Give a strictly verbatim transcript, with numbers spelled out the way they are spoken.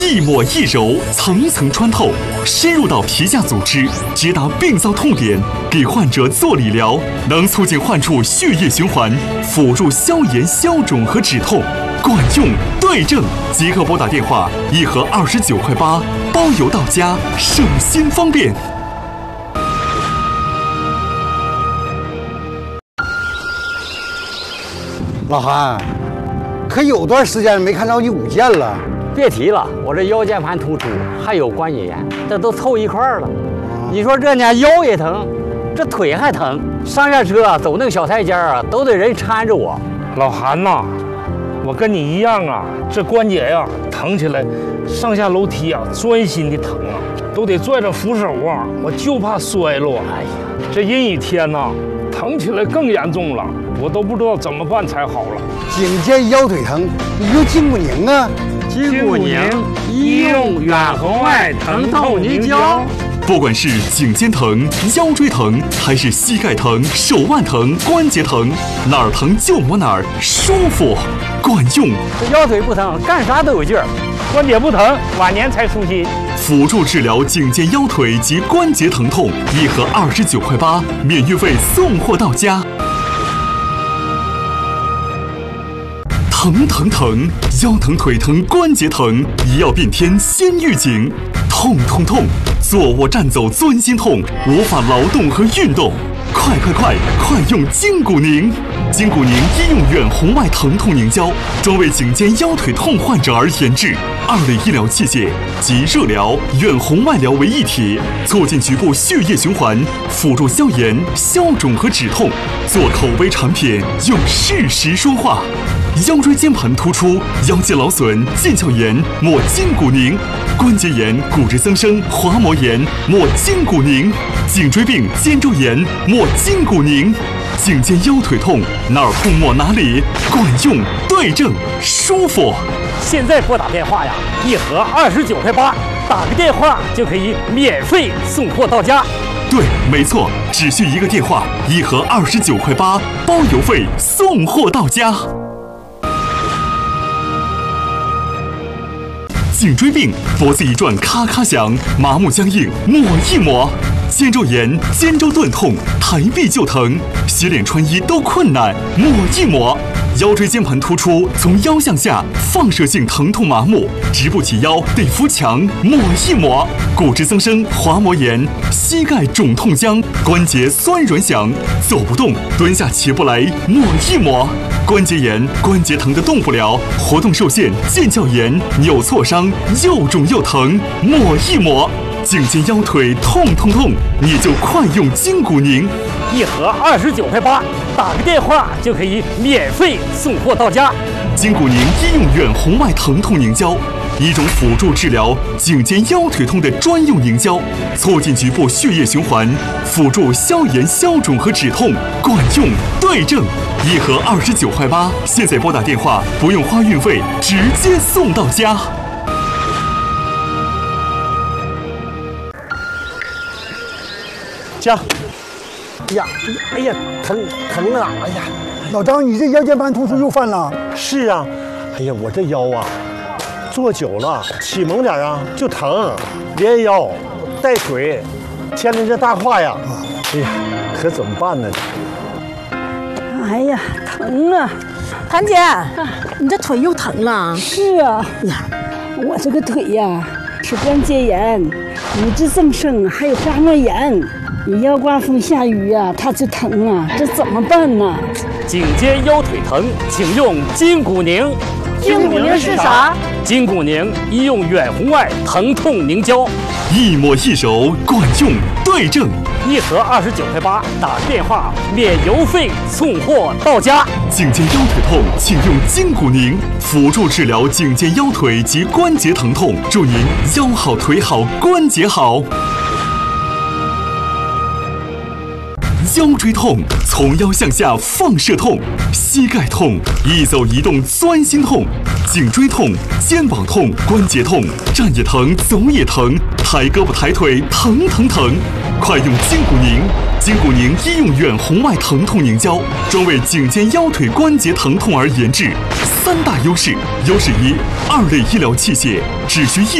一抹一揉，层层穿透，深入到皮下组织，直达病灶痛点，给患者做理疗，能促进患处血液循环，辅助消炎、消肿和止痛，管用对症。即刻拨打电话，一盒二十九块八，包邮到家，省心方便。 老韩，可有段时间没看着你舞剑了。 别提了，我这腰间盘突出，还有关节炎，这都凑一块儿了。你说这呢，腰也疼，这腿还疼，上下车走那个小台阶啊，都得人搀着我。 老韩呐，我跟你一样啊，这关节呀疼起来，上下楼梯啊钻心的疼啊，都得拽着扶手啊，我就怕摔落。哎呀，这阴雨天呐，疼起来更严重了，我都不知道怎么办才好了。 颈肩腰腿疼，你用筋骨宁啊。 筋骨宁医用远红外疼痛凝胶。 不管是颈肩疼、腰椎疼，还是膝盖疼、手腕疼、关节疼，哪儿疼就抹哪儿，舒服，管用。 这腰腿不疼，干啥都有劲儿； 关节不疼，晚年才舒心。 辅助治疗颈肩腰腿及关节疼痛，一盒二十九块八，免运费送货到家。疼疼疼，腰疼腿疼关节疼，医药变天先预警。痛痛痛，坐卧站走钻心痛，无法劳动和运动。快快快，快用筋骨宁！筋骨宁医用远红外疼痛凝胶，专为颈肩腰腿痛患者而研制，二类医疗器械集热疗、远红外疗为一体，促进局部血液循环，辅助消炎、消肿和止痛。做口碑产品，用事实说话。腰椎间盘突出、腰肌劳损、腱鞘炎，抹筋骨宁；关节炎、骨质增生、滑膜炎，抹筋骨宁；颈椎病、肩周炎，抹筋骨宁；颈肩腰腿痛，哪儿痛抹哪里，管用对症，舒服。 现在拨打电话呀，一盒二十九块八，打个电话就可以免费送货到家。 对，没错，只需一个电话，一盒二十九块八，包邮费送货到家。颈椎病，脖子一转咔咔响，麻木僵硬，抹一抹；肩周炎、肩周钝痛，抬臂就疼，洗脸穿衣都困难，抹一抹；腰椎间盘突出，从腰向下放射性疼痛麻木，直不起腰得扶墙，抹一抹；骨质增生、滑膜炎，膝盖肿痛僵，关节酸软响，走不动，蹲下起不来，抹一抹；关节炎，关节疼得动不了，活动受限，腱鞘炎，扭挫伤，又肿又疼，抹一抹；颈肩腰腿痛痛痛，你就快用筋骨宁， 一盒二十九块八，打个电话就可以免费送货到家。 筋骨宁医用远红外疼痛凝胶，一种辅助治疗颈肩腰腿痛的专用凝胶，促进局部血液循环，辅助消炎、消肿和止痛，管用对症。一盒二十九块八，现在拨打电话，不用花运费，直接送到家。 行。哎呀，哎呀，疼疼啊！哎呀，老张，你这腰间盘突出又犯了？ 是啊，哎呀，我这腰啊，坐久了起猛点啊就疼，连腰带腿，牵着这大胯呀，哎呀，可怎么办呢？ 哎呀，疼啊！ 谭姐，你这腿又疼了？ 是啊，呀，我这个腿呀是关节炎、骨质增生，还有滑膜炎。你要刮风下雨呀、啊，它就疼啊，这怎么办呢？ 颈肩腰腿疼，请用筋骨宁。 筋骨宁是啥？ 筋骨宁医用远红外疼痛凝胶， 一抹一揉，管用对症。 一盒二十九块八，打个电话免邮费送货到家。 颈肩腰腿痛，请用筋骨宁，辅助治疗颈肩腰腿及关节疼痛，祝您腰好腿好关节好。 腰椎痛，从腰向下放射痛；膝盖痛，一走一动钻心痛；颈椎痛，肩膀痛，关节痛，站也疼，走也疼，抬胳膊抬腿疼疼疼。快用筋骨宁！筋骨宁医用远红外疼痛凝胶，专为颈肩腰腿关节疼痛而研制。三大优势：优势一，二类医疗器械只需一